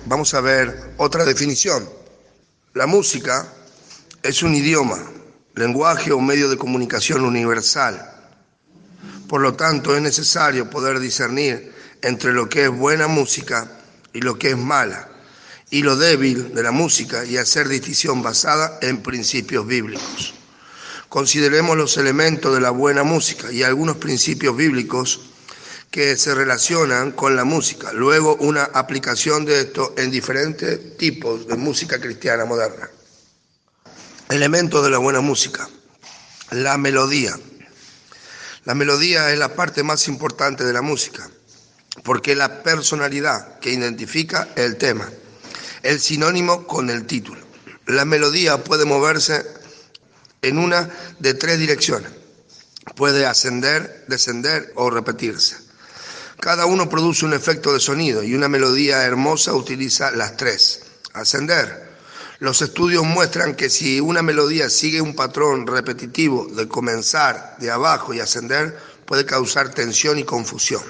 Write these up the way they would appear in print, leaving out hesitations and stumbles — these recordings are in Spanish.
vamos a ver otra definición. La música es un idioma, lenguaje o medio de comunicación universal. Por lo tanto, es necesario poder discernir entre lo que es buena música y lo que es mala, y lo débil de la música, y hacer distinción basada en principios bíblicos. Consideremos los elementos de la buena música y algunos principios bíblicos que se relacionan con la música. Luego, una aplicación de esto en diferentes tipos de música cristiana moderna. Elementos de la buena música. La melodía. La melodía es la parte más importante de la música, porque es la personalidad que identifica el tema, el sinónimo con el título. La melodía puede moverse en una de tres direcciones. Puede ascender, descender o repetirse. Cada uno produce un efecto de sonido y una melodía hermosa utiliza las tres. Ascender. Los estudios muestran que si una melodía sigue un patrón repetitivo de comenzar de abajo y ascender, puede causar tensión y confusión.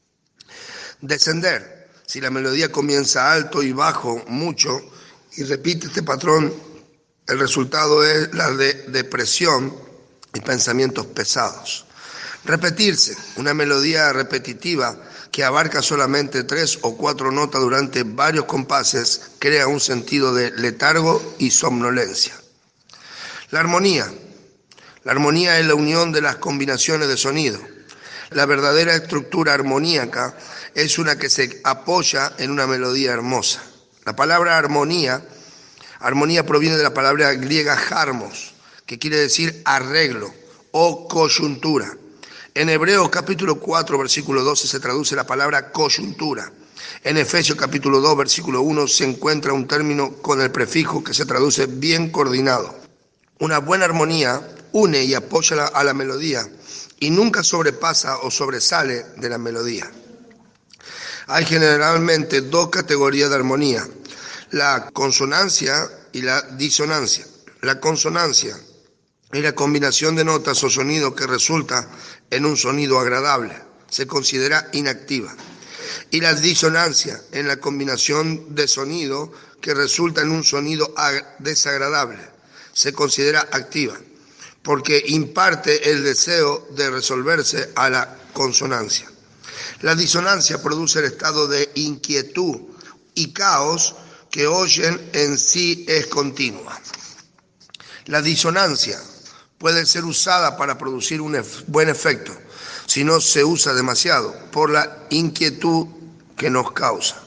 Descender. Si la melodía comienza alto y bajo mucho y repite este patrón, el resultado es la de depresión y pensamientos pesados. Repetirse. Una melodía repetitiva que abarca solamente 3 o 4 notas durante varios compases crea un sentido de letargo y somnolencia. La armonía. La armonía es la unión de las combinaciones de sonido. La verdadera estructura armoníaca es una que se apoya en una melodía hermosa. La palabra armonía proviene de la palabra griega harmos, que quiere decir arreglo o coyuntura. En Hebreos capítulo 4, versículo 12 se traduce la palabra coyuntura. En Efesios capítulo 2, versículo 1 se encuentra un término con el prefijo que se traduce bien coordinado. Una buena armonía une y apoya a la melodía y nunca sobrepasa o sobresale de la melodía. Hay generalmente dos categorías de armonía: la consonancia y la disonancia. La consonancia es la combinación de notas o sonidos que resulta en un sonido agradable. Se considera inactiva. Y la disonancia es la combinación de sonido que resulta en un sonido desagradable. Se considera activa, porque imparte el deseo de resolverse a la consonancia. La disonancia produce el estado de inquietud y caos que oyen en sí es continua. La disonancia puede ser usada para producir un buen efecto si no se usa demasiado por la inquietud que nos causa.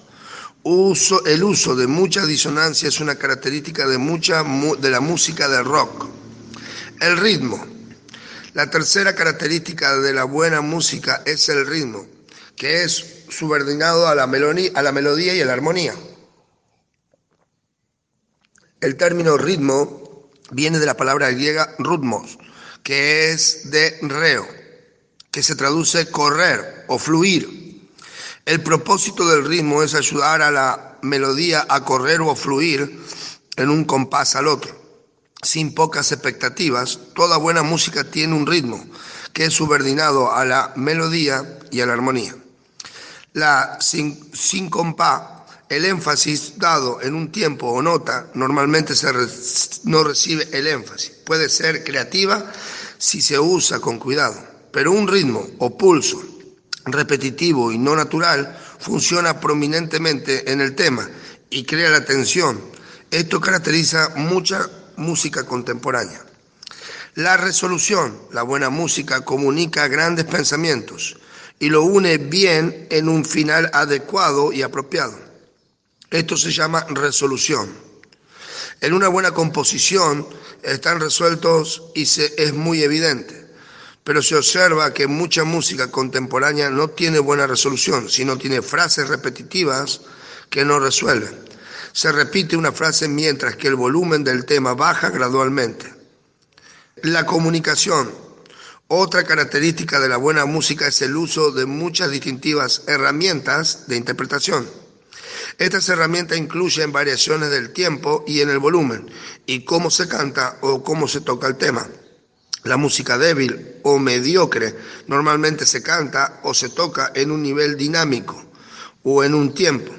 El uso de mucha disonancia es una característica de la música de rock. El ritmo. La tercera característica de la buena música es el ritmo, que es subordinado a la melodía y a la armonía. El término ritmo viene de la palabra griega rhythmos, que es de reo, que se traduce correr o fluir. El propósito del ritmo es ayudar a la melodía a correr o fluir en un compás al otro. Sin pocas expectativas, toda buena música tiene un ritmo que es subordinado a la melodía y a la armonía. La síncopa, el énfasis dado en un tiempo o nota, normalmente no recibe el énfasis. Puede ser creativa si se usa con cuidado, pero un ritmo o pulso repetitivo y no natural funciona prominentemente en el tema y crea la tensión. Esto caracteriza mucha música contemporánea. La resolución. La buena música comunica grandes pensamientos y lo une bien en un final adecuado y apropiado. Esto se llama resolución. En una buena composición están resueltos y es muy evidente, pero se observa que mucha música contemporánea no tiene buena resolución, sino tiene frases repetitivas que no resuelven. Se repite una frase mientras que el volumen del tema baja gradualmente. La comunicación. Otra característica de la buena música es el uso de muchas distintivas herramientas de interpretación. Estas herramientas incluyen variaciones del tiempo y en el volumen, y cómo se canta o cómo se toca el tema. La música débil o mediocre normalmente se canta o se toca en un nivel dinámico o en un tiempo.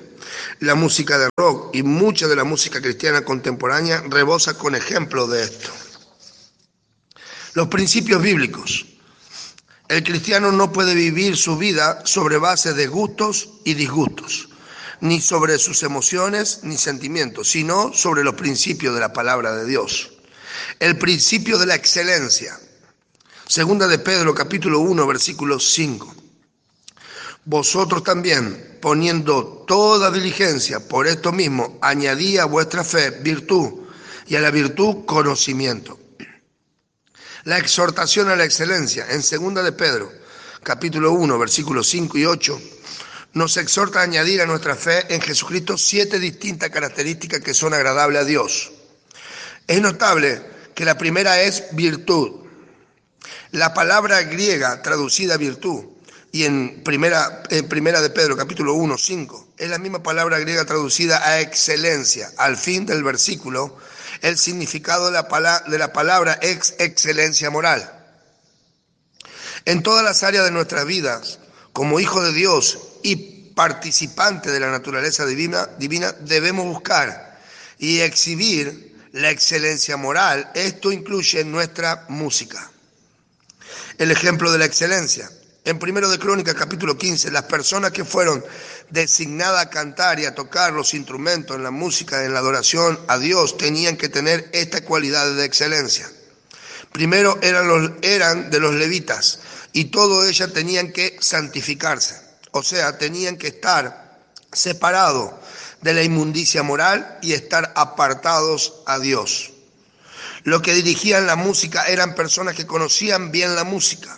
La música de rock y mucha de la música cristiana contemporánea rebosa con ejemplos de esto. Los principios bíblicos. El cristiano no puede vivir su vida sobre base de gustos y disgustos, ni sobre sus emociones ni sentimientos, sino sobre los principios de la palabra de Dios. El principio de la excelencia. Segunda de Pedro, capítulo 1, versículo 5. Vosotros también, poniendo toda diligencia por esto mismo, añadid a vuestra fe virtud, y a la virtud conocimiento. La exhortación a la excelencia, en segunda de Pedro, capítulo 1, versículos 5 y 8, nos exhorta a añadir a nuestra fe en Jesucristo 7 distintas características que son agradables a Dios. Es notable que la primera es virtud. La palabra griega traducida virtud, y en primera de Pedro, capítulo 1, 5, es la misma palabra griega traducida a excelencia. Al fin del versículo, el significado de la palabra es excelencia moral. En todas las áreas de nuestras vidas, como hijos de Dios y participantes de la naturaleza divina, debemos buscar y exhibir la excelencia moral. Esto incluye nuestra música. El ejemplo de la excelencia. En 1 de Crónicas, capítulo 15, las personas que fueron designadas a cantar y a tocar los instrumentos en la música, en la adoración a Dios, tenían que tener estas cualidades de excelencia. Primero eran de los levitas, y todas ellas tenían que santificarse, o sea, tenían que estar separados de la inmundicia moral y estar apartados a Dios. Los que dirigían la música eran personas que conocían bien la música.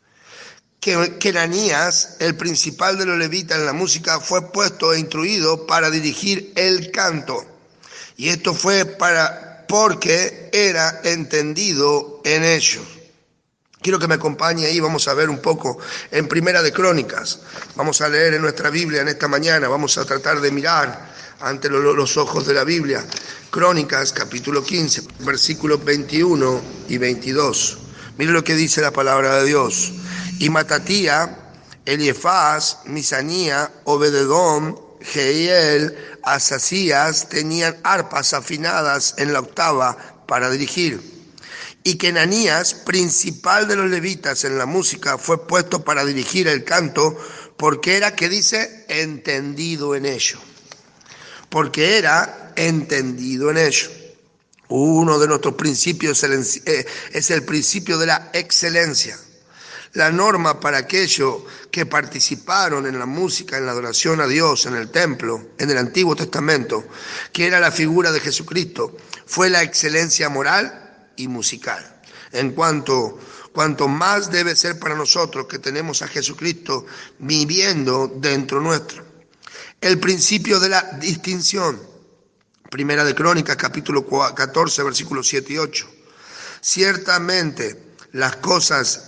Kenanías, el principal de los levitas en la música, fue puesto e instruido para dirigir el canto. Y esto fue porque era entendido en ellos. Quiero que me acompañe ahí, vamos a ver un poco en Primera de Crónicas. Vamos a leer en nuestra Biblia en esta mañana, vamos a tratar de mirar ante los ojos de la Biblia. Crónicas, capítulo 15, versículos 21 y 22. Mire lo que dice la palabra de Dios. Y Matatía, Eliefaz, Misanía, Obededón, Jehiel, Asasías tenían arpas afinadas en la octava para dirigir. Y Kenanías, principal de los levitas en la música, fue puesto para dirigir el canto porque era, ¿qué dice? Entendido en ello. Porque era entendido en ello. Uno de nuestros principios es el principio de la excelencia. La norma para aquellos que participaron en la música, en la adoración a Dios, en el templo, en el Antiguo Testamento, que era la figura de Jesucristo, fue la excelencia moral y musical. Cuanto más debe ser para nosotros que tenemos a Jesucristo viviendo dentro nuestro. El principio de la distinción. Primera de Crónicas, capítulo 14, versículos 7 y 8. Ciertamente, las cosas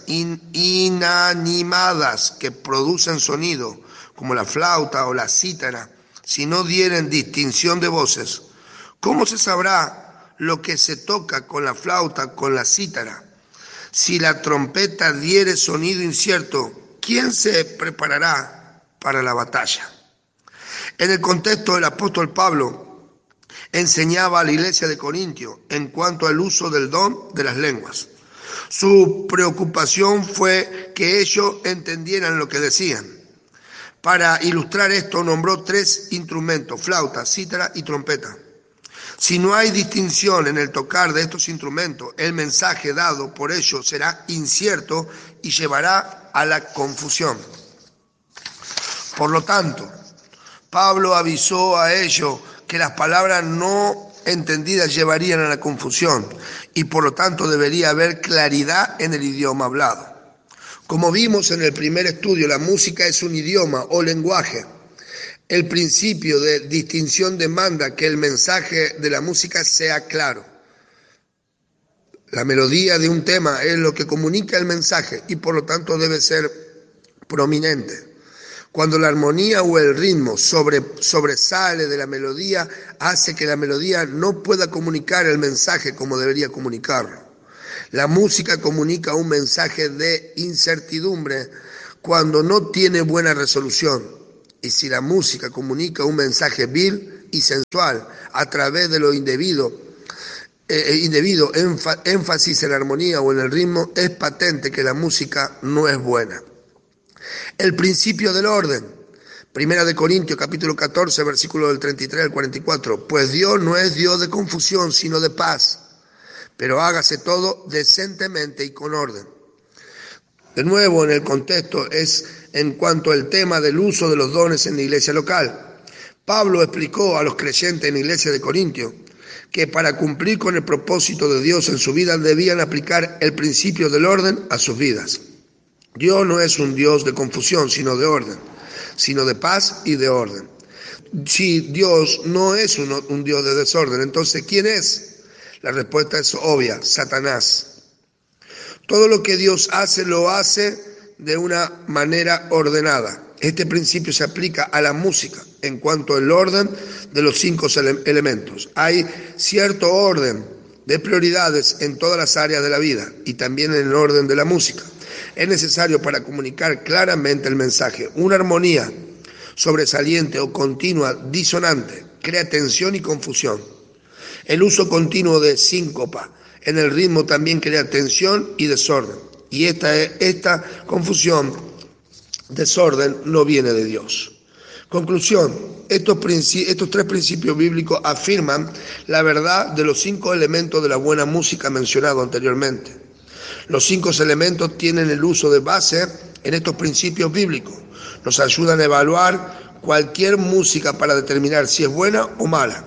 inanimadas que producen sonido, como la flauta o la cítara, si no dieren distinción de voces, ¿cómo se sabrá lo que se toca con la flauta, con la cítara? Si la trompeta diere sonido incierto, ¿quién se preparará para la batalla? En el contexto del apóstol Pablo enseñaba a la iglesia de Corintio en cuanto al uso del don de las lenguas. Su preocupación fue que ellos entendieran lo que decían. Para ilustrar esto nombró 3 instrumentos: flauta, cítara y trompeta. Si no hay distinción en el tocar de estos instrumentos, el mensaje dado por ellos será incierto y llevará a la confusión. Por lo tanto, Pablo avisó a ellos que las palabras no entendidas llevarían a la confusión y por lo tanto debería haber claridad en el idioma hablado. Como vimos en el primer estudio, la música es un idioma o lenguaje. El principio de distinción demanda que el mensaje de la música sea claro. La melodía de un tema es lo que comunica el mensaje y por lo tanto debe ser prominente. Cuando la armonía o el ritmo sobresale de la melodía, hace que la melodía no pueda comunicar el mensaje como debería comunicarlo. La música comunica un mensaje de incertidumbre cuando no tiene buena resolución. Y si la música comunica un mensaje vil y sensual a través de lo indebido, énfasis en la armonía o en el ritmo, es patente que la música no es buena. El principio del orden. Primera de Corintios, capítulo 14, versículo del 33 al 44. Pues Dios no es Dios de confusión, sino de paz. Pero hágase todo decentemente y con orden. De nuevo, en el contexto es en cuanto al tema del uso de los dones en la iglesia local. Pablo explicó a los creyentes en la iglesia de Corintios que para cumplir con el propósito de Dios en su vida debían aplicar el principio del orden a sus vidas. Dios no es un Dios de confusión, sino de orden, sino de paz y de orden. Si Dios no es un Dios de desorden, entonces ¿quién es? La respuesta es obvia: Satanás. Todo lo que Dios hace, lo hace de una manera ordenada. Este principio se aplica a la música en cuanto al orden de los 5 elementos. Hay cierto orden de prioridades en todas las áreas de la vida y también en el orden de la música. Es necesario para comunicar claramente el mensaje. Una armonía sobresaliente o continua disonante crea tensión y confusión. El uso continuo de síncopa en el ritmo también crea tensión y desorden. Y esta confusión, desorden, no viene de Dios. Conclusión: estos 3 principios bíblicos afirman la verdad de los 5 elementos de la buena música mencionados anteriormente. Los 5 elementos tienen el uso de base en estos principios bíblicos. Nos ayudan a evaluar cualquier música para determinar si es buena o mala.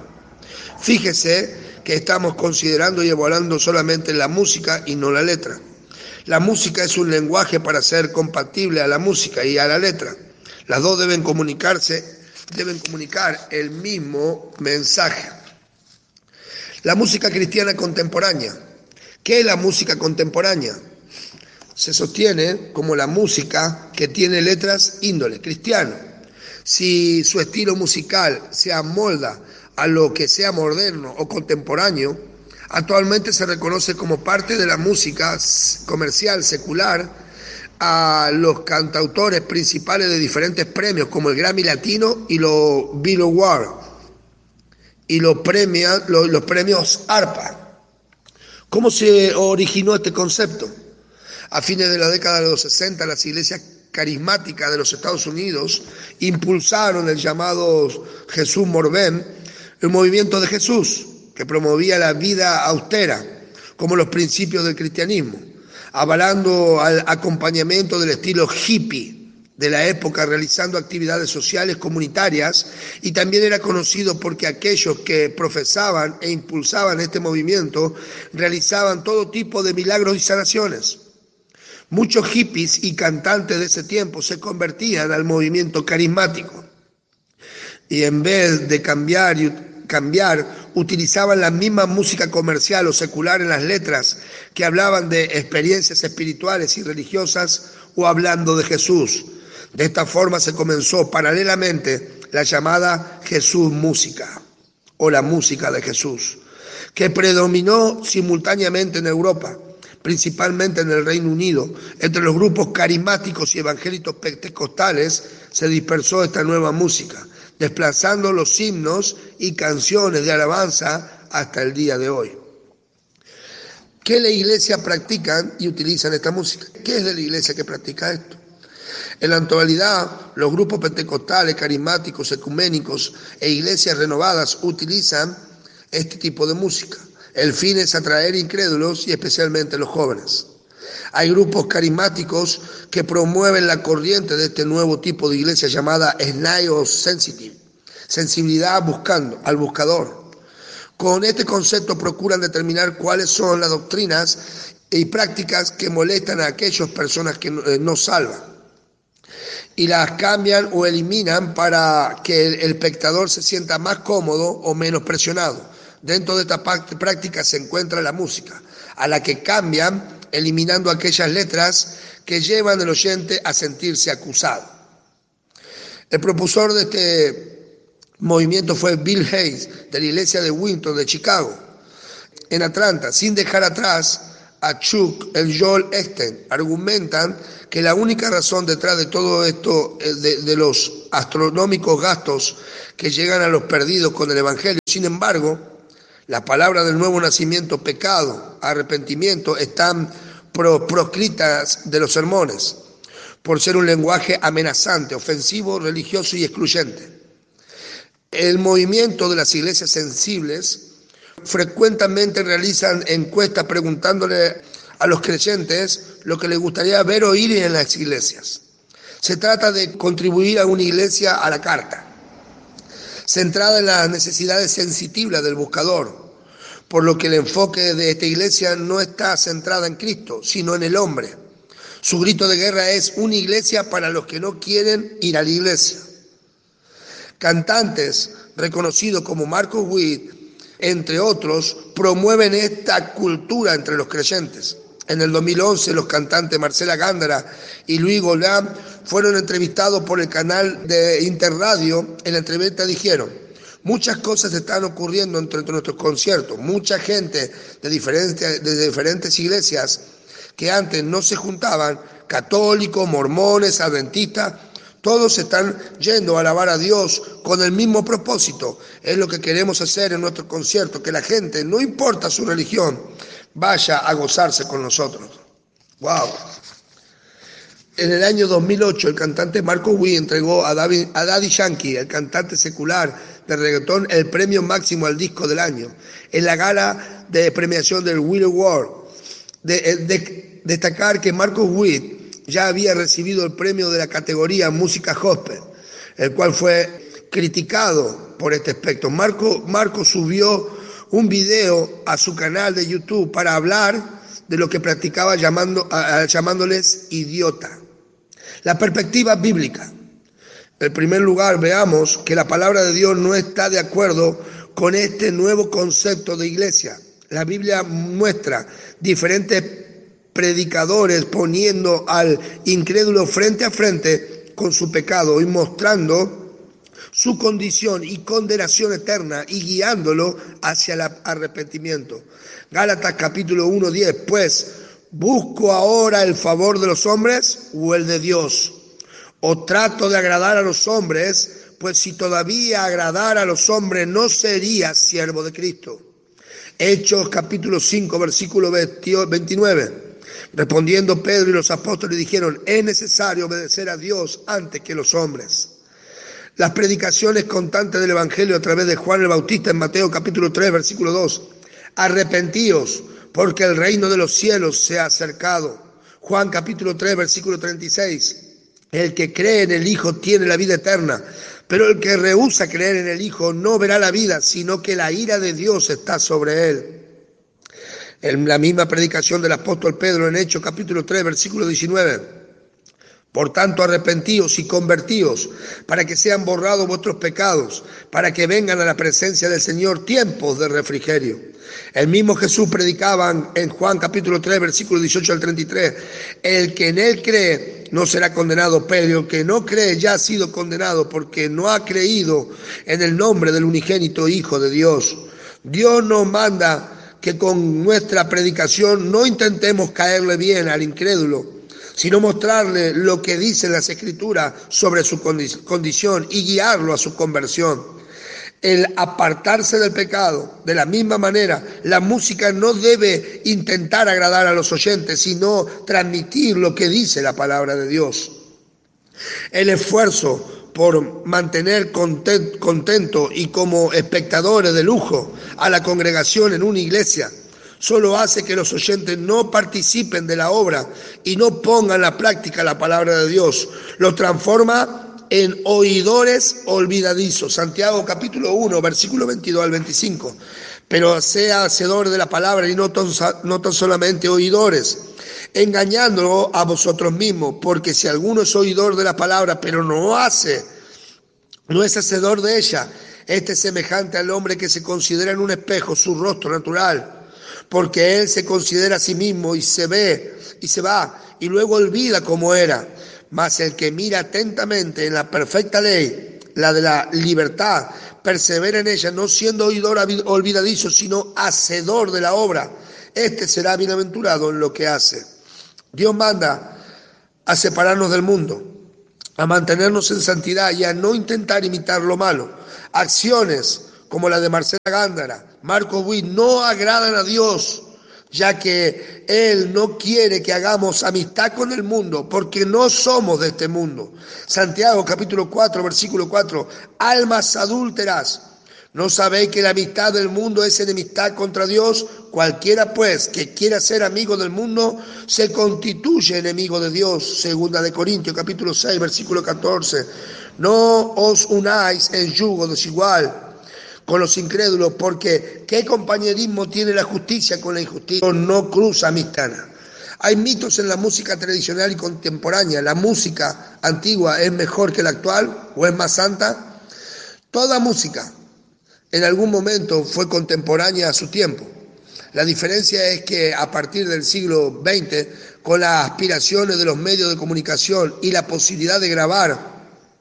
Fíjese que estamos considerando y evaluando solamente la música y no la letra. La música es un lenguaje para ser compatible a la música y a la letra. Las dos deben comunicar el mismo mensaje. La música cristiana contemporánea. ¿Qué es la música contemporánea? Se sostiene como la música que tiene letras índole cristiano. Si su estilo musical se amolda a lo que sea moderno o contemporáneo, actualmente se reconoce como parte de la música comercial secular a los cantautores principales de diferentes premios como el Grammy Latino y los Billboard y los premios ARPA. ¿Cómo se originó este concepto? A fines de la década de los 60, las iglesias carismáticas de los Estados Unidos impulsaron el llamado Jesús Morbén, el movimiento de Jesús, que promovía la vida austera como los principios del cristianismo, avalando al acompañamiento del estilo hippie de la época, realizando actividades sociales comunitarias, y también era conocido porque aquellos que profesaban e impulsaban este movimiento realizaban todo tipo de milagros y sanaciones. Muchos hippies y cantantes de ese tiempo se convertían al movimiento carismático y en vez de cambiar, utilizaban la misma música comercial o secular en las letras que hablaban de experiencias espirituales y religiosas o hablando de Jesús. De esta forma se comenzó paralelamente la llamada Jesús música o la música de Jesús, que predominó simultáneamente en Europa, principalmente en el Reino Unido. Entre los grupos carismáticos y evangélicos pentecostales se dispersó esta nueva música, desplazando los himnos y canciones de alabanza hasta el día de hoy. ¿Qué la iglesia practican y utilizan esta música? ¿Qué es de la iglesia que practica esto? En la actualidad, los grupos pentecostales, carismáticos, ecuménicos e iglesias renovadas utilizan este tipo de música. El fin es atraer incrédulos y especialmente los jóvenes. Hay grupos carismáticos que promueven la corriente de este nuevo tipo de iglesia llamada Snai Sensitive, sensibilidad al buscador. Con este concepto procuran determinar cuáles son las doctrinas y prácticas que molestan a aquellas personas que no salvan, y las cambian o eliminan para que el espectador se sienta más cómodo o menos presionado. Dentro de esta práctica se encuentra la música, a la que cambian eliminando aquellas letras que llevan al oyente a sentirse acusado. El propulsor de este movimiento fue Bill Hayes, de la iglesia de Winton de Chicago, en Atlanta, sin dejar atrás Achuk, el Joel Esten, argumentan que la única razón detrás de todo esto, de los astronómicos gastos que llegan a los perdidos con el Evangelio, sin embargo, la palabra del nuevo nacimiento, pecado, arrepentimiento, están proscritas de los sermones, por ser un lenguaje amenazante, ofensivo, religioso y excluyente. El movimiento de las iglesias sensibles frecuentemente realizan encuestas preguntándole a los creyentes lo que les gustaría ver o oír en las iglesias. Se trata de contribuir a una iglesia a la carta, centrada en las necesidades sensitivas del buscador, por lo que el enfoque de esta iglesia no está centrada en Cristo, sino en el hombre. Su grito de guerra es una iglesia para los que no quieren ir a la iglesia. Cantantes reconocidos como Marcos Witt, entre otros, promueven esta cultura entre los creyentes. En el 2011, los cantantes Marcela Gándara y Luis Golán fueron entrevistados por el canal de Interradio. En la entrevista dijeron: muchas cosas están ocurriendo entre nuestros conciertos. Mucha gente de diferentes iglesias que antes no se juntaban, católicos, mormones, adventistas, todos están yendo a alabar a Dios con el mismo propósito. Es lo que queremos hacer en nuestro concierto, que la gente, no importa su religión, vaya a gozarse con nosotros. ¡Wow! En el año 2008, el cantante Marcos Witt entregó a Daddy Yankee, el cantante secular de reggaetón, el premio máximo al disco del año, en la gala de premiación del Will Award. Destacar que Marcos Witt ya había recibido el premio de la categoría Música Gospel, el cual fue criticado por este aspecto. Marco subió un video a su canal de YouTube para hablar de lo que practicaba llamándoles idiota. La perspectiva bíblica. En primer lugar, veamos que la palabra de Dios no está de acuerdo con este nuevo concepto de iglesia. La Biblia muestra diferentes predicadores poniendo al incrédulo frente a frente con su pecado y mostrando su condición y condenación eterna y guiándolo hacia el arrepentimiento. Gálatas capítulo 1:10, pues, ¿busco ahora el favor de los hombres o el de Dios? ¿O trato de agradar a los hombres? Pues si todavía agradara a los hombres no sería siervo de Cristo. Hechos capítulo 5, versículo 29. Respondiendo Pedro y los apóstoles dijeron: es necesario obedecer a Dios antes que los hombres. Las predicaciones constantes del Evangelio a través de Juan el Bautista en Mateo capítulo 3, versículo 2. Arrepentíos, porque el reino de los cielos se ha acercado. Juan capítulo 3, versículo 36. El que cree en el Hijo tiene la vida eterna, pero el que rehúsa creer en el Hijo no verá la vida, sino que la ira de Dios está sobre él. En la misma predicación del apóstol Pedro en Hechos capítulo 3, versículo 19. Por tanto, arrepentíos y convertíos, para que sean borrados vuestros pecados, para que vengan a la presencia del Señor tiempos de refrigerio. El mismo Jesús predicaba en Juan capítulo 3, versículo 18 al 33. El que en él cree no será condenado, pero el que no cree ya ha sido condenado, porque no ha creído en el nombre del unigénito Hijo de Dios. Dios nos manda que con nuestra predicación no intentemos caerle bien al incrédulo, sino mostrarle lo que dicen las Escrituras sobre su condición y guiarlo a su conversión. El apartarse del pecado. De la misma manera, la música no debe intentar agradar a los oyentes, sino transmitir lo que dice la palabra de Dios. El esfuerzo por mantener contento y como espectadores de lujo a la congregación en una iglesia solo hace que los oyentes no participen de la obra y no pongan en la práctica la palabra de Dios. Los transforma en oidores olvidadizos. Santiago capítulo 1, versículo 22 al 25. Pero sea hacedor de la palabra y no tan solamente oidores, engañándolo a vosotros mismos, porque si alguno es oidor de la palabra, pero no es hacedor de ella, este es semejante al hombre que se considera en un espejo su rostro natural, porque él se considera a sí mismo y se ve y se va y luego olvida cómo era. Mas el que mira atentamente en la perfecta ley, la de la libertad, persevera en ella, no siendo oidor olvidadizo, sino hacedor de la obra. Este será bienaventurado en lo que hace. Dios manda a separarnos del mundo, a mantenernos en santidad y a no intentar imitar lo malo. Acciones como la de Marcela Gándara, Marco Witt, no agradan a Dios, ya que Él no quiere que hagamos amistad con el mundo, porque no somos de este mundo. Santiago capítulo 4, versículo 4, almas adúlteras, ¿no sabéis que la amistad del mundo es enemistad contra Dios? Cualquiera pues que quiera ser amigo del mundo se constituye enemigo de Dios. Segunda de Corintios capítulo 6 versículo 14. No os unáis en yugo desigual con los incrédulos, porque ¿qué compañerismo tiene la justicia con la injusticia? No cruza amistad. Hay mitos en la música tradicional y contemporánea. ¿La música antigua es mejor que la actual o es más santa? Toda música en algún momento fue contemporánea a su tiempo. La diferencia es que a partir del siglo XX, con las aspiraciones de los medios de comunicación y la posibilidad de grabar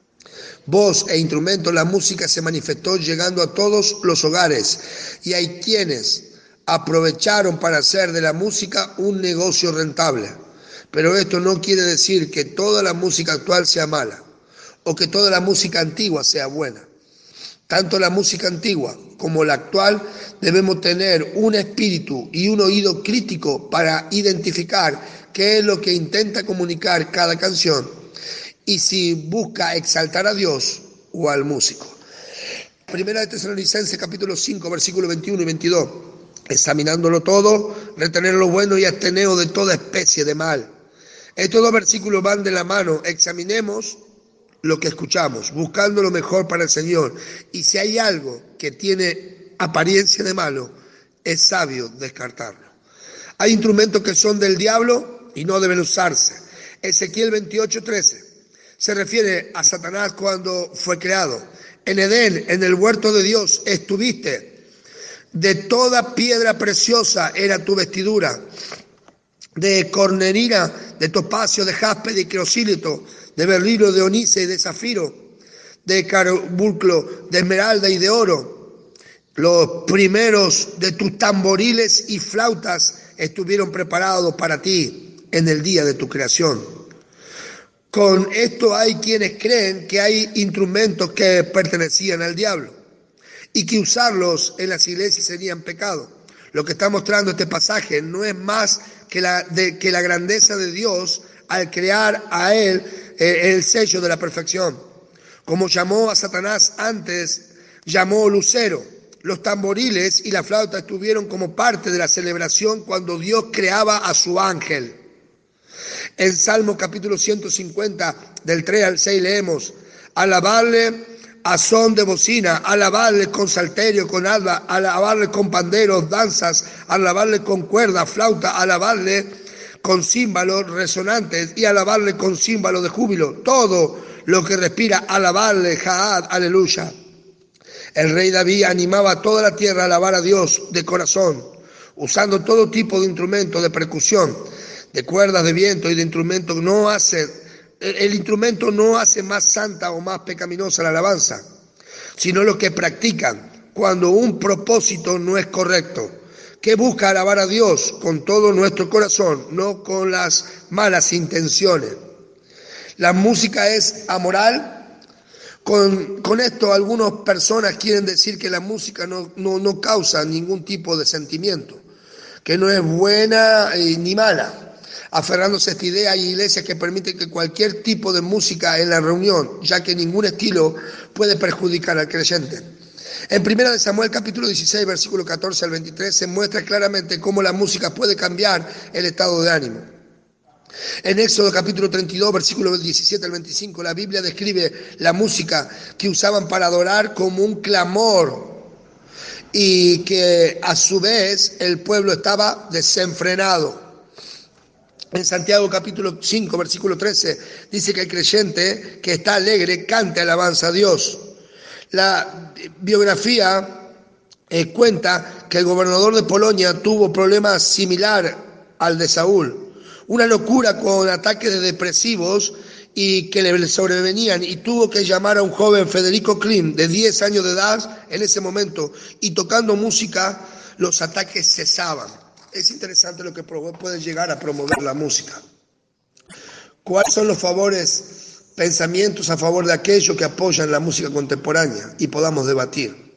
voz e instrumentos, la música se manifestó llegando a todos los hogares, y hay quienes aprovecharon para hacer de la música un negocio rentable. Pero esto no quiere decir que toda la música actual sea mala o que toda la música antigua sea buena. Tanto la música antigua como la actual debemos tener un espíritu y un oído crítico para identificar qué es lo que intenta comunicar cada canción y si busca exaltar a Dios o al músico. Primera de Tesalonicenses capítulo 5 versículos 21 y 22. Examinándolo todo, retener lo bueno y absteneos de toda especie de mal. Estos dos versículos van de la mano. Examinemos lo que escuchamos, buscando lo mejor para el Señor. Y si hay algo que tiene apariencia de malo, es sabio descartarlo. Hay instrumentos que son del diablo y no deben usarse. Ezequiel 28:13 se refiere a Satanás cuando fue creado. En Edén, en el huerto de Dios, estuviste. De toda piedra preciosa era tu vestidura, de cornerina, de topacio, de jaspe, de criosílito, de berrilo, de onice y de zafiro, de carbunclo, de esmeralda y de oro. Los primeros de tus tamboriles y flautas estuvieron preparados para ti en el día de tu creación. Con esto hay quienes creen que hay instrumentos que pertenecían al diablo y que usarlos en las iglesias serían pecado. Lo que está mostrando este pasaje no es más que la grandeza de Dios al crear a Él el sello de la perfección. Como llamó a Satanás antes, llamó lucero. Los tamboriles y la flauta estuvieron como parte de la celebración cuando Dios creaba a su ángel. En Salmo capítulo 150, del 3 al 6 leemos: alabarle a son de bocina, alabarle con salterio, con alba, alabarle con panderos, danzas, alabarle con cuerda, flauta, alabarle con címbalos resonantes y alabarle con címbalos de júbilo. Todo lo que respira, alabarle, Jaad, aleluya. El rey David animaba a toda la tierra a alabar a Dios de corazón, usando todo tipo de instrumentos de percusión, de cuerdas de viento y de instrumentos. El instrumento no hace más santa o más pecaminosa la alabanza, sino lo que practican cuando un propósito no es correcto, que busca alabar a Dios con todo nuestro corazón, no con las malas intenciones. La música es amoral. Con esto algunas personas quieren decir que la música no causa ningún tipo de sentimiento, que no es buena ni mala. Aferrándose a esta idea, hay iglesias que permiten que cualquier tipo de música en la reunión, ya que ningún estilo puede perjudicar al creyente. En 1 Samuel capítulo 16, versículo 14 al 23, se muestra claramente cómo la música puede cambiar el estado de ánimo. En Éxodo capítulo 32, versículo 17 al 25, la Biblia describe la música que usaban para adorar como un clamor y que a su vez el pueblo estaba desenfrenado. En Santiago capítulo 5, versículo 13, dice que el creyente que está alegre cante alabanza a Dios. La biografía cuenta que el gobernador de Polonia tuvo problemas similares al de Saúl. Una locura con ataques depresivos y que le sobrevenían, y tuvo que llamar a un joven Federico Klim de 10 años de edad en ese momento, y tocando música los ataques cesaban. es interesante lo que puede llegar a promover la música. ¿Cuáles son los pensamientos a favor de aquello que apoyan la música contemporánea? Y podamos debatir.